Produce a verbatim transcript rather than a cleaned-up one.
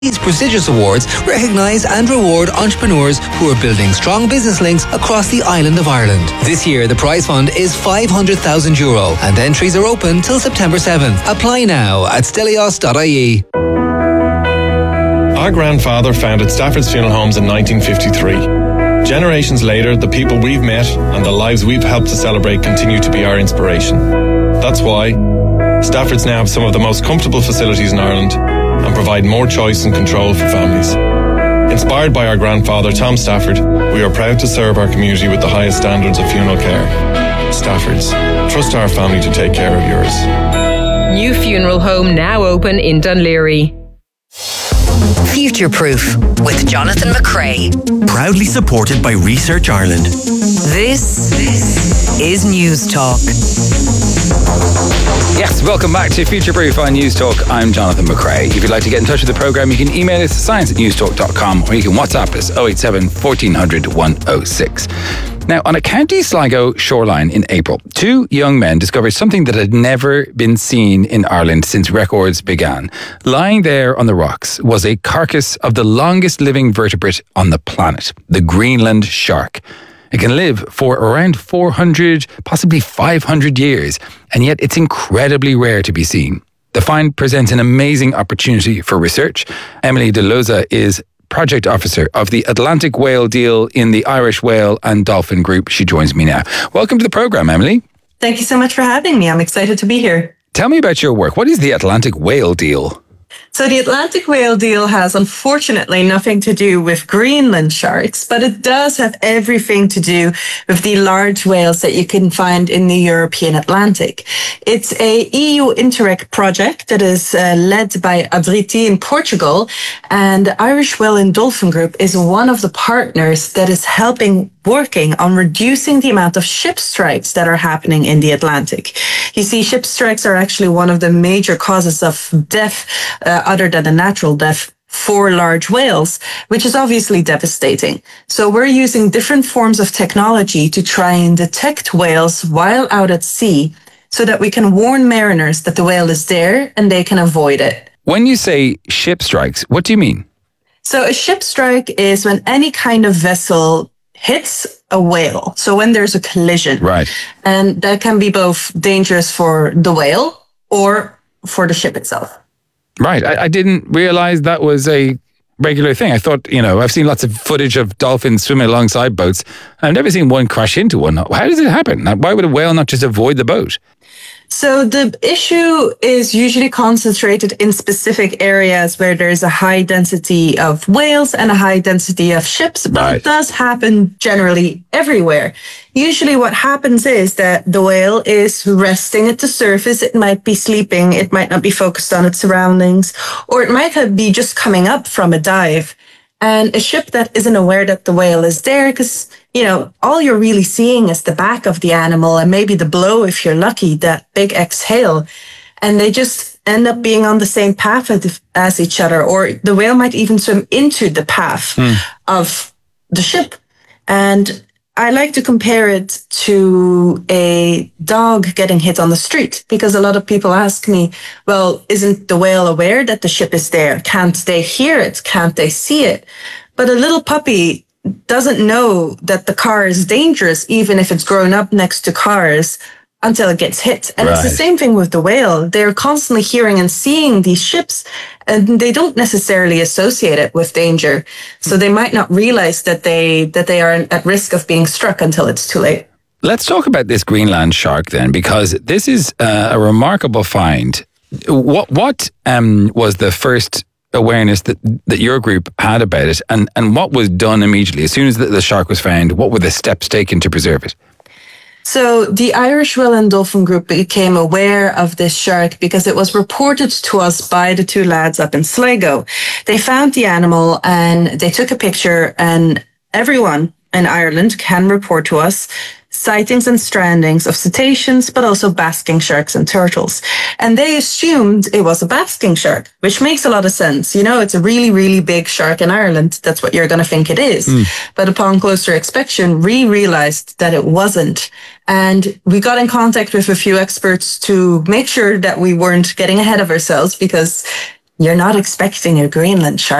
These prestigious awards recognise and reward entrepreneurs who are building strong business links across the island of Ireland. This year, the prize fund is five hundred thousand euro and entries are open till September seventh. Apply now at stelios dot I E. Our grandfather founded Stafford's Funeral Homes in nineteen fifty-three. Generations later, the people we've met and the lives we've helped to celebrate continue to be our inspiration. That's why Stafford's now have some of the most comfortable facilities in Ireland and provide more choice and control for families. Inspired by our grandfather, Tom Stafford, we are proud to serve our community with the highest standards of funeral care. Stafford's. Trust our family to take care of yours. New funeral home now open in Dunleary. Future Proof with Jonathan McCrea. Proudly supported by Research Ireland. This, this is News Talk. Yes, welcome back to Future Proof on News Talk. I'm Jonathan McCrea. If you'd like to get in touch with the programme, you can email us at science at newstalk dot com or you can WhatsApp us oh eight seven, fourteen hundred, one oh six. Now, on a County Sligo shoreline in April, two young men discovered something that had never been seen in Ireland since records began. Lying there on the rocks was a carcass of the longest living vertebrate on the planet, the Greenland shark. It can live for around four hundred, possibly five hundred years, and yet it's incredibly rare to be seen. The find presents an amazing opportunity for research. Emily De Loza is Project Officer of the Atlantic Whale Deal in the Irish Whale and Dolphin Group. She joins me now. Welcome to the programme, Emily. Thank you so much for having me. I'm excited to be here. Tell me about your work. What is the Atlantic Whale Deal? So the Atlantic Whale Deal has unfortunately nothing to do with Greenland sharks, but it does have everything to do with the large whales that you can find in the European Atlantic. It's a E U Interreg project that is uh, led by Adriti in Portugal, and the Irish Whale and Dolphin Group is one of the partners that is helping working on reducing the amount of ship strikes that are happening in the Atlantic. You see, ship strikes are actually one of the major causes of death, uh, other than a natural death, for large whales, which is obviously devastating. So we're using different forms of technology to try and detect whales while out at sea so that we can warn mariners that the whale is there and they can avoid it. When you say ship strikes, what do you mean? So a ship strike is when any kind of vessel hits a whale. So when there's a collision. Right. And that can be both dangerous for the whale or for the ship itself. Right. I, I didn't realize that was a regular thing. I thought, you know, I've seen lots of footage of dolphins swimming alongside boats. I've never seen one crash into one. How does it happen? Why would a whale not just avoid the boat? So the issue is usually concentrated in specific areas where there's a high density of whales and a high density of ships, but Right. it does happen generally everywhere. Usually what happens is that the whale is resting at the surface. It might be sleeping. It might not be focused on its surroundings, or it might have be just coming up from a dive. And a ship that isn't aware that the whale is there, because, you know, all you're really seeing is the back of the animal and maybe the blow, if you're lucky, that big exhale. And they just end up being on the same path as, as each other, or the whale might even swim into the path mm. of the ship. And I like to compare it to a dog getting hit on the street, because a lot of people ask me, well, isn't the whale aware that the ship is there? Can't they hear it? Can't they see it? But a little puppy doesn't know that the car is dangerous, even if it's grown up next to cars, until it gets hit. And right. It's the same thing with the whale. They're constantly hearing and seeing these ships, and they don't necessarily associate it with danger. So they might not realize that they that they are at risk of being struck until it's too late. Let's talk about this Greenland shark then, because this is uh, a remarkable find. What what um, was the first awareness that, that your group had about it, and, and what was done immediately? As soon as the, the shark was found, what were the steps taken to preserve it? So the Irish Whale and Dolphin Group became aware of this shark because it was reported to us by the two lads up in Sligo. They found the animal and they took a picture, and everyone in Ireland can report to us sightings and strandings of cetaceans, but also basking sharks and turtles. And they assumed it was a basking shark, which makes a lot of sense. You know, it's a really, really big shark in Ireland. That's what you're going to think it is. Mm. But upon closer inspection, we realized that it wasn't. And we got in contact with a few experts to make sure that we weren't getting ahead of ourselves, because you're not expecting a Greenland shark.